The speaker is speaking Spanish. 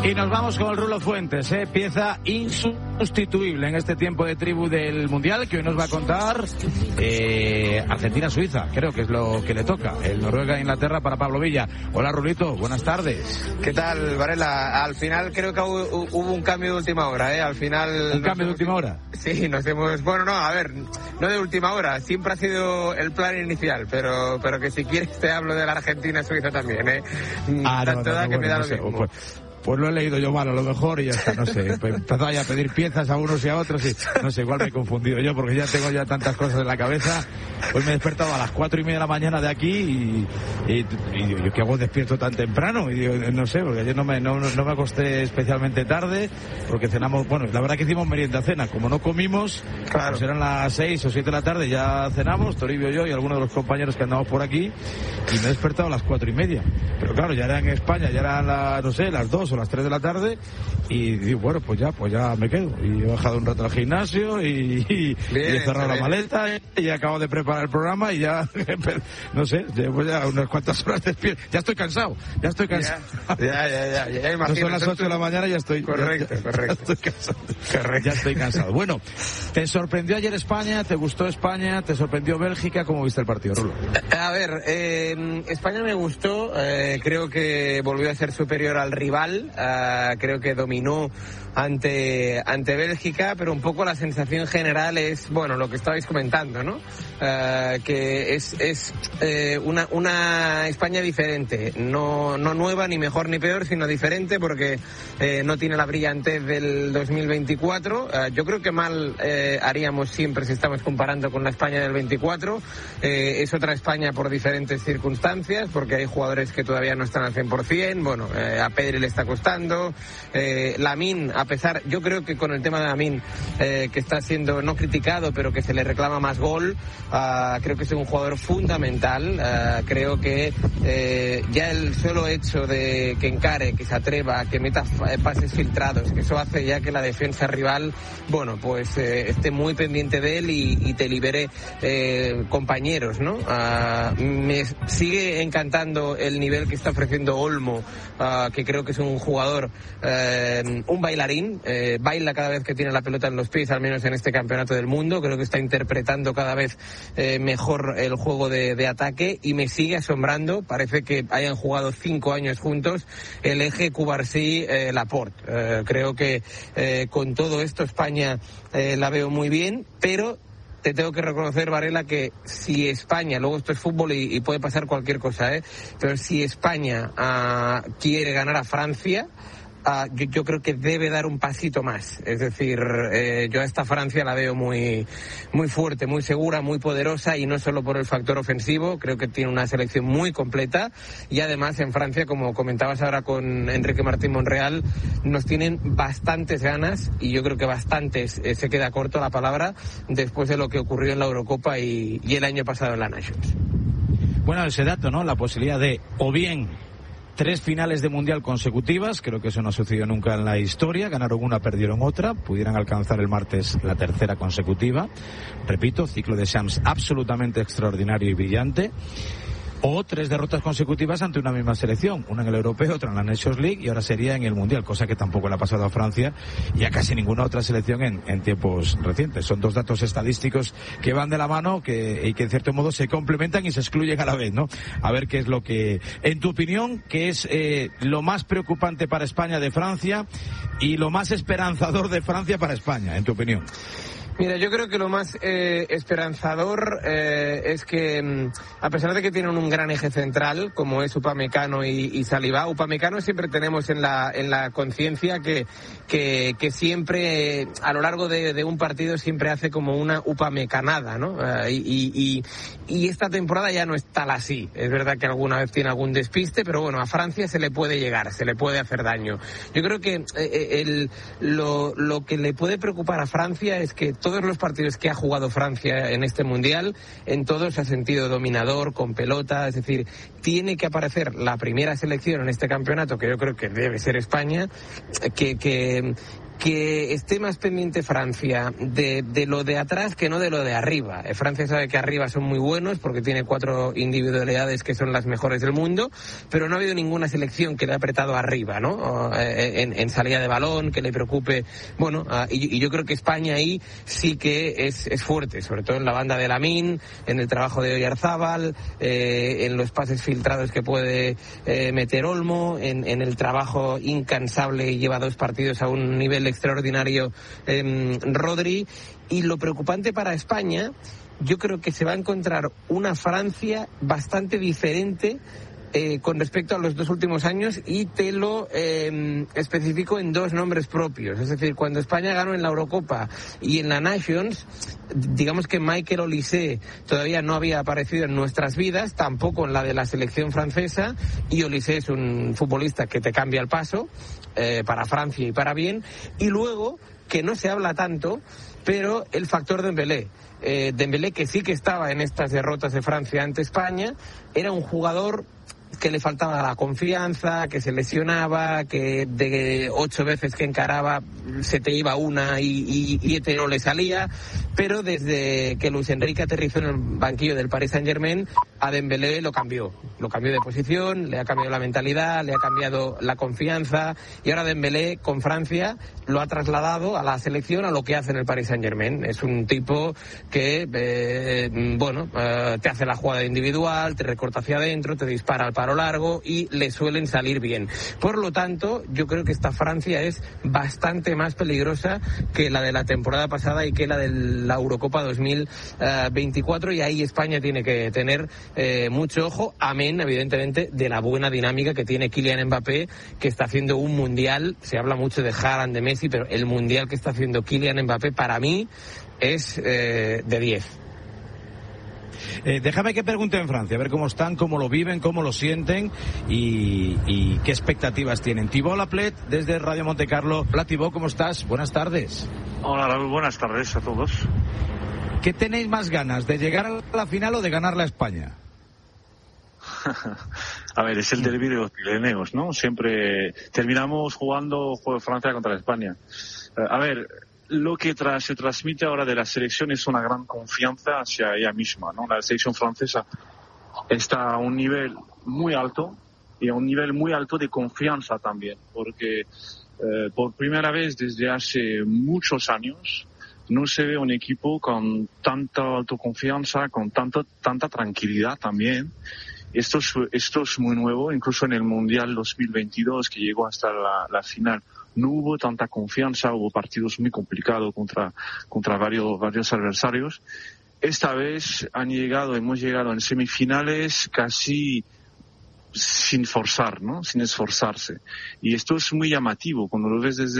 Y nos vamos con el Rulo Fuentes, pieza insustituible en este tiempo de tribu del Mundial, que hoy nos va a contar Argentina-Suiza, creo que es lo que le toca, el Noruega-Inglaterra para Pablo Villa. Hola Rulito, buenas tardes. ¿Qué tal, Varela? Al final creo que hubo un cambio de última hora, Al final... ¿Un cambio de última hora? Sí, nos hemos... Bueno, no, a ver, no de última hora, siempre ha sido el plan inicial, pero que si quieres te hablo de la Argentina-Suiza también, Tanto da que me da lo mismo. Pues lo he leído yo mal, a lo mejor, y ya está, no sé. Empezaba ya a pedir piezas a unos y a otros y no sé, igual me he confundido yo porque ya tengo ya tantas cosas en la cabeza. Hoy me he despertado a las 4:30 de la mañana de aquí y yo ¿qué hago despierto tan temprano? Y digo, no sé, porque ayer no me acosté especialmente tarde porque cenamos, bueno, la verdad que hicimos merienda cena, como no comimos, claro, pues eran las 6 o 7 de la tarde, ya cenamos, Toribio, yo y algunos de los compañeros que andamos por aquí, y me he despertado a las 4:30. Pero claro, ya era en España, ya eran las 2 o las 3 de la tarde y digo, bueno, pues ya me quedo. Y he bajado un rato al gimnasio y he cerrado la maleta y he acabado de preparar el programa y ya, no sé, llevo ya unas cuantas horas despierto. Ya estoy cansado. Ya imagino. No son las 8 de la mañana y ya estoy... Correcto. Ya estoy cansado. Bueno, ¿te sorprendió ayer España? ¿Te gustó España? ¿Te sorprendió Bélgica? ¿Cómo viste el partido, Rulo? A ver, España me gustó. Creo que volvió a ser superior al rival. Creo que dominó ante Bélgica, pero un poco la sensación general es, bueno, lo que estabais comentando, ¿no? Que es una España diferente, no nueva, ni mejor ni peor, sino diferente, porque no tiene la brillantez del 2024. Yo creo que mal haríamos siempre si estamos comparando con la España del 24. Es otra España por diferentes circunstancias, porque hay jugadores que todavía no están al 100%. Bueno, a Pedri le está costando. Lamine, a pesar, yo creo que con el tema de Lamine, que está siendo no criticado, pero que se le reclama más gol, creo que es un jugador fundamental. Creo que ya el solo hecho de que encare, que se atreva, que meta pases filtrados, que eso hace ya que la defensa rival, bueno, pues esté muy pendiente de él y te libere compañeros, ¿no? Me sigue encantando el nivel que está ofreciendo Olmo, que creo que es un jugador, un bailarín, baila cada vez que tiene la pelota en los pies, al menos en este campeonato del mundo. Creo que está interpretando cada vez mejor el juego de ataque, y me sigue asombrando, parece que hayan jugado 5 años juntos, el eje Cubarsí-Laporte. Creo que con todo esto España la veo muy bien, pero te tengo que reconocer, Varela, que si España, luego esto es fútbol y puede pasar cualquier cosa, pero si España quiere ganar a Francia, yo creo que debe dar un pasito más. Es decir, yo a esta Francia la veo muy, muy fuerte, muy segura, muy poderosa, y no solo por el factor ofensivo. Creo que tiene una selección muy completa, y además en Francia, como comentabas ahora con Enrique Martín Monreal, nos tienen bastantes ganas, y yo creo que bastantes, se queda corto la palabra, después de lo que ocurrió en la Eurocopa y el año pasado en la Nations. Bueno, ese dato, ¿no? La posibilidad de, o bien 3 finales de Mundial consecutivas, creo que eso no ha sucedido nunca en la historia, ganaron una, perdieron otra, pudieran alcanzar el martes la 3ª consecutiva, repito, ciclo de Shams absolutamente extraordinario y brillante, o 3 derrotas consecutivas ante una misma selección, una en el Europeo, otra en la Nations League, y ahora sería en el Mundial, cosa que tampoco le ha pasado a Francia y a casi ninguna otra selección en tiempos recientes. Son 2 datos estadísticos que van de la mano y que en cierto modo se complementan y se excluyen a la vez, ¿no? A ver qué es lo que, en tu opinión, qué es lo más preocupante para España de Francia y lo más esperanzador de Francia para España, en tu opinión. Mira, yo creo que lo más esperanzador es que, a pesar de que tienen un gran eje central, como es Upamecano y Saliba, Upamecano siempre tenemos en la conciencia que siempre, a lo largo de un partido, siempre hace como una upamecanada, ¿no? Y esta temporada ya no es tal así. Es verdad que alguna vez tiene algún despiste, pero bueno, a Francia se le puede llegar, se le puede hacer daño. Yo creo que lo que le puede preocupar a Francia es que todos los partidos que ha jugado Francia en este Mundial, en todos se ha sentido dominador, con pelota, es decir, tiene que aparecer la primera selección en este campeonato, que yo creo que debe ser España, que que esté más pendiente Francia de lo de atrás que no de lo de arriba. Francia sabe que arriba son muy buenos porque tiene 4 individualidades que son las mejores del mundo, pero no ha habido ninguna selección que le ha apretado arriba, ¿no? En salida de balón, que le preocupe. Bueno, y yo creo que España ahí sí que es fuerte, sobre todo en la banda de Lamine, en el trabajo de Oyarzábal, en los pases filtrados que puede meter Olmo, en el trabajo incansable y lleva 2 partidos a un nivel extraordinario Rodri. Y lo preocupante para España, yo creo que se va a encontrar una Francia bastante diferente con respecto a los 2 últimos años, y te lo especifico en 2 nombres propios. Es decir, cuando España ganó en la Eurocopa y en la Nations, digamos que Michael Olise todavía no había aparecido en nuestras vidas, tampoco en la de la selección francesa, y Olise es un futbolista que te cambia el paso para Francia y para bien. Y luego, que no se habla tanto, pero el factor Dembélé. Dembélé, que sí que estaba en estas derrotas de Francia ante España, era un jugador que le faltaba la confianza, que se lesionaba, que de 8 veces que encaraba se te iba una y no le salía, pero desde que Luis Enrique aterrizó en el banquillo del Paris Saint-Germain, a Dembélé lo cambió de posición, le ha cambiado la mentalidad, le ha cambiado la confianza, y ahora Dembélé con Francia lo ha trasladado a la selección a lo que hace en el Paris Saint-Germain. Es un tipo que te hace la jugada individual, te recorta hacia adentro, te dispara al paro largo y le suelen salir bien. Por lo tanto, yo creo que esta Francia es bastante más peligrosa que la de la temporada pasada y que la de la Eurocopa 2024, y ahí España tiene que tener mucho ojo, amén, evidentemente, de la buena dinámica que tiene Kylian Mbappé, que está haciendo un mundial. Se habla mucho de Haaland, de Messi, pero el mundial que está haciendo Kylian Mbappé para mí es de 10. Déjame que pregunte en Francia, a ver cómo están, cómo lo viven, cómo lo sienten y qué expectativas tienen. Thibaut Laplet, desde Radio Montecarlo. Hola Thibaut, ¿cómo estás? Buenas tardes. Hola Raúl, buenas tardes a todos. ¿Qué tenéis más ganas, de llegar a la final o de ganarle a España? A ver, es el derbi de los Pirineos, ¿no? Siempre terminamos jugando juego de Francia contra España. A ver, lo que se transmite ahora de la selección es una gran confianza hacia ella misma, ¿no? La selección francesa está a un nivel muy alto y a un nivel muy alto de confianza también, porque por primera vez desde hace muchos años no se ve un equipo con tanta autoconfianza, con tanta tranquilidad también. Esto es muy nuevo, incluso en el Mundial 2022 que llegó hasta la final. No hubo tanta confianza, hubo partidos muy complicados contra varios adversarios. Esta vez hemos llegado en semifinales casi sin forzar, ¿no? Sin esforzarse. Y esto es muy llamativo cuando lo ves desde